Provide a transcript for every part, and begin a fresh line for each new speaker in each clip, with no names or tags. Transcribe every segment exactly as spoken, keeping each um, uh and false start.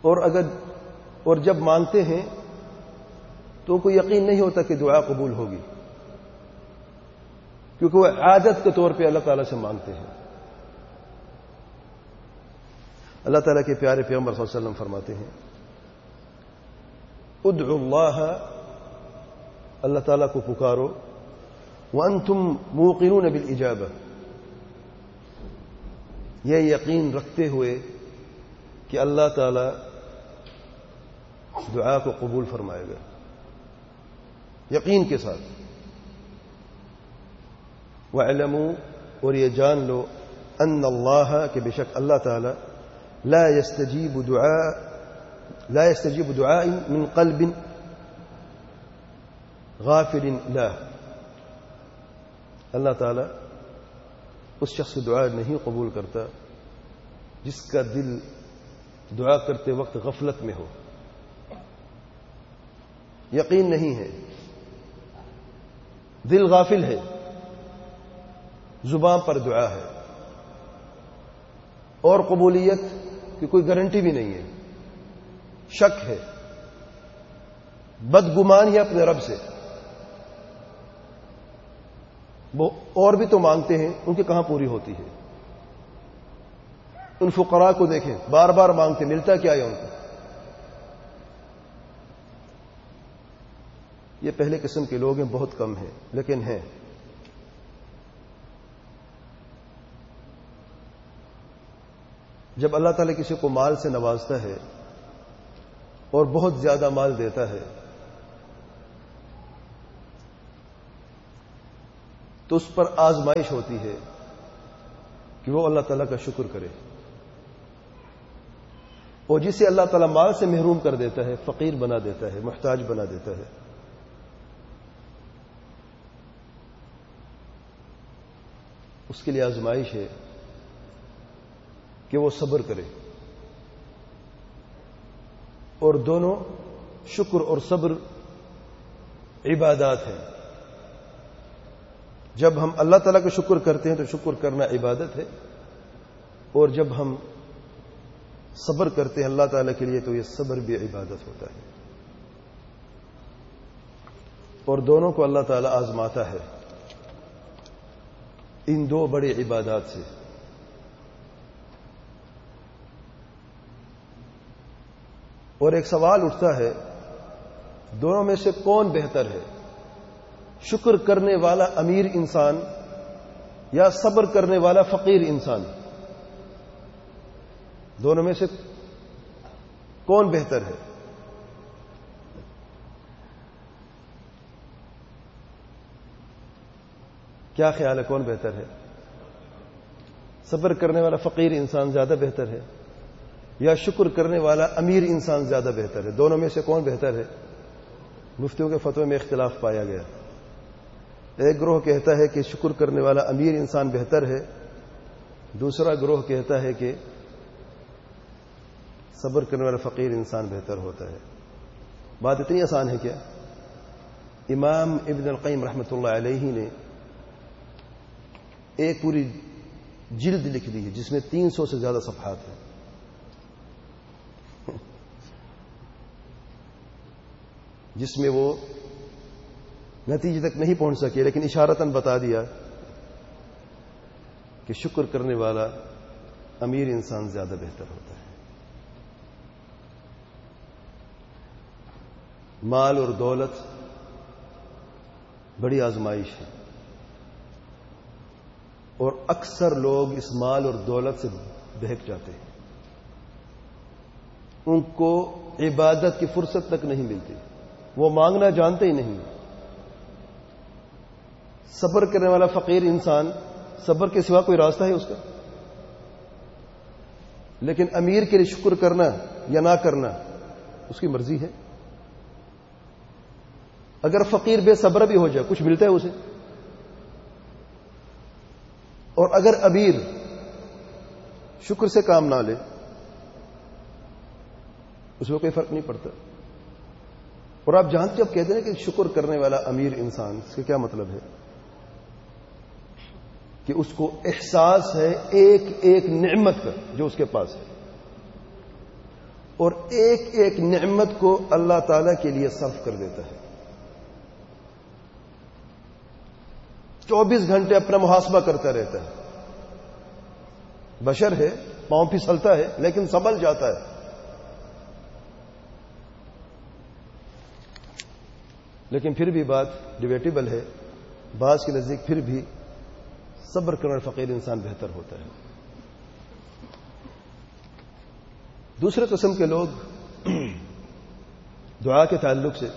اور اگر اور جب مانگتے ہیں تو کوئی یقین نہیں ہوتا کہ دعا قبول ہوگی، کیونکہ وہ عادت کے طور پہ اللہ تعالیٰ سے مانگتے ہیں۔ اللہ تعالیٰ کے پیارے پیغمبر صلی اللہ علیہ وسلم فرماتے ہیں ادعوا اللہ، اللہ تعالیٰ کو پکارو، وانتم موقنون بالاجابہ، یہ یقین رکھتے ہوئے کہ اللہ تعالیٰ دعا کو قبول فرمائے گا، یقین کے ساتھ۔ وَاعْلَمُوا، اور یہ جان لو، ان اللہ، کہ بے شک اللہ تعالی، لا يستجیب دعاء لا يستجیب دعاء من قلب غافل لا، اللہ تعالی اس شخص کی دعا نہیں قبول کرتا جس کا دل دعا کرتے وقت غفلت میں ہو، یقین نہیں ہے، دل غافل ہے، زبان پر دعا ہے، اور قبولیت کی کوئی گارنٹی بھی نہیں ہے، شک ہے، بدگمان ہے اپنے رب سے۔ وہ اور بھی تو مانگتے ہیں، ان کی کہاں پوری ہوتی ہے؟ ان فقراء کو دیکھیں، بار بار مانگتے، ملتا کیا ہے ان کو؟ یہ پہلے قسم کے لوگ ہیں، بہت کم ہیں لیکن ہیں۔ جب اللہ تعالیٰ کسی کو مال سے نوازتا ہے اور بہت زیادہ مال دیتا ہے تو اس پر آزمائش ہوتی ہے کہ وہ اللہ تعالیٰ کا شکر کرے، اور جسے اللہ تعالیٰ مال سے محروم کر دیتا ہے، فقیر بنا دیتا ہے، محتاج بنا دیتا ہے، اس کے لیے آزمائش ہے کہ وہ صبر کرے۔ اور دونوں، شکر اور صبر، عبادات ہیں۔ جب ہم اللہ تعالیٰ کا شکر کرتے ہیں تو شکر کرنا عبادت ہے، اور جب ہم صبر کرتے ہیں اللہ تعالیٰ کے لیے تو یہ صبر بھی عبادت ہوتا ہے، اور دونوں کو اللہ تعالیٰ آزماتا ہے ان دو بڑی عبادات سے۔ اور ایک سوال اٹھتا ہے، دونوں میں سے کون بہتر ہے؟ شکر کرنے والا امیر انسان یا صبر کرنے والا فقیر انسان؟ دونوں میں سے کون بہتر ہے؟ کیا خیال ہے، کون بہتر ہے؟ صبر کرنے والا فقیر انسان زیادہ بہتر ہے یا شکر کرنے والا امیر انسان زیادہ بہتر ہے؟ دونوں میں سے کون بہتر ہے؟ مفتیوں کے فتوے میں اختلاف پایا گیا۔ ایک گروہ کہتا ہے کہ شکر کرنے والا امیر انسان بہتر ہے، دوسرا گروہ کہتا ہے کہ صبر کرنے والا فقیر انسان بہتر ہوتا ہے۔ بات اتنی آسان ہے کیا؟ امام ابن القیم رحمۃ اللہ علیہ نے ایک پوری جلد لکھ دی ہے جس میں تین سو سے زیادہ صفحات ہیں، جس میں وہ نتیجے تک نہیں پہنچ سکے لیکن اشارتاً بتا دیا کہ شکر کرنے والا امیر انسان زیادہ بہتر ہوتا ہے۔ مال اور دولت بڑی آزمائش ہے، اور اکثر لوگ اس مال اور دولت سے بہک جاتے ہیں، ان کو عبادت کی فرصت تک نہیں ملتی، وہ مانگنا جانتے ہی نہیں۔ صبر کرنے والا فقیر انسان، صبر کے سوا کوئی راستہ ہے اس کا؟ لیکن امیر کے لیے شکر کرنا یا نہ کرنا اس کی مرضی ہے۔ اگر فقیر بے صبر بھی ہو جائے کچھ ملتا ہے اسے، اور اگر امیر شکر سے کام نہ لے اس میں کوئی فرق نہیں پڑتا۔ اور آپ جانتے اب کہتے ہیں کہ شکر کرنے والا امیر انسان، اس کا کیا مطلب ہے؟ کہ اس کو احساس ہے ایک ایک نعمت کا جو اس کے پاس ہے، اور ایک ایک نعمت کو اللہ تعالی کے لیے صرف کر دیتا ہے. چوبیس گھنٹے اپنا محاسبہ کرتا رہتا ہے. بشر ہے، پاؤں پھسلتا ہے لیکن سنبھل جاتا ہے. لیکن پھر بھی بات ڈیبیٹیبل ہے. بعض کے نزدیک پھر بھی صبر کرنے والا فقیر انسان بہتر ہوتا ہے. دوسرے قسم کے لوگ دعا کے تعلق سے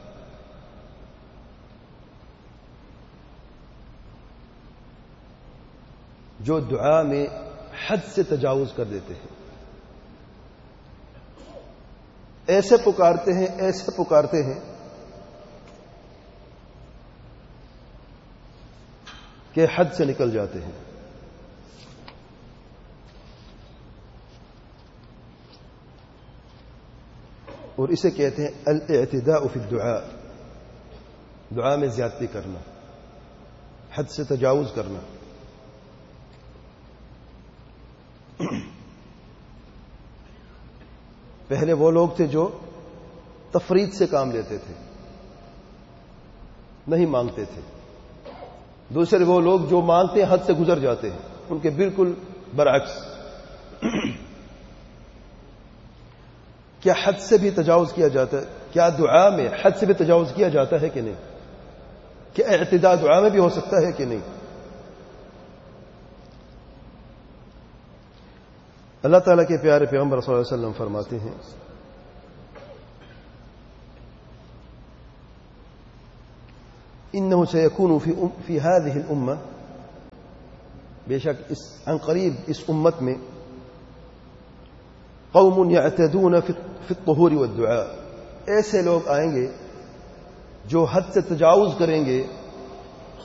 جو دعا میں حد سے تجاوز کر دیتے ہیں، ایسے پکارتے ہیں ایسے پکارتے ہیں کہ حد سے نکل جاتے ہیں. اور اسے کہتے ہیں الاعتداء فی الدعاء، دعا میں زیادتی کرنا، حد سے تجاوز کرنا. پہلے وہ لوگ تھے جو تفرید سے کام لیتے تھے، نہیں مانگتے تھے. دوسرے وہ لوگ جو مانگتے ہیں حد سے گزر جاتے ہیں، ان کے بالکل برعکس. کیا حد سے بھی تجاوز کیا جاتا ہے؟ کیا دعا میں حد سے بھی تجاوز کیا جاتا ہے کہ نہیں؟ کیا اعتداء دعا میں بھی ہو سکتا ہے کہ نہیں؟ اللہ تعالیٰ کے پیارے پیغمبر صلی اللہ علیہ وسلم فرماتے ہیں انه سيكون في في هذه الامه، بے شک اس عن قریب اس امت میں قوم يعتدون في الطهور والدعاء، ایسے لوگ آئیں گے جو حد سے تجاوز کریں گے